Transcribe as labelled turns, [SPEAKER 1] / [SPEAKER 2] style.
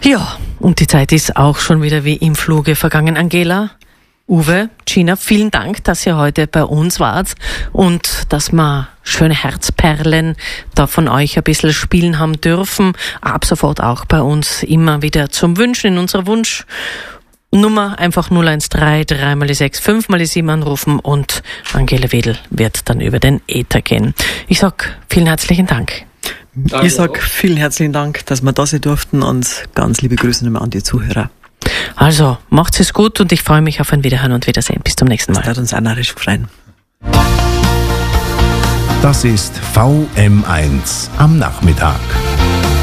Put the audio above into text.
[SPEAKER 1] Ja, und die Zeit ist auch schon wieder wie im Fluge vergangen. Angela, Uwe, Gina, vielen Dank, dass ihr heute bei uns wart und dass wir schöne Herzperlen da von euch ein bisschen spielen haben dürfen. Ab sofort auch bei uns immer wieder zum Wünschen in unserer Wunschnummer einfach 013 3 mal die 6 5 mal die 7 anrufen und Angela Wedel wird dann über den Äther gehen. Ich sag vielen herzlichen Dank.
[SPEAKER 2] Ich sag vielen herzlichen Dank, dass wir da sein durften und ganz liebe Grüße nochmal an die Zuhörer.
[SPEAKER 1] Also, macht's es gut und ich freue mich auf ein Wiederhören und Wiedersehen. Bis zum nächsten Mal.
[SPEAKER 2] Das hat uns auch narrisch gefreut.
[SPEAKER 3] Das ist VM1 am Nachmittag.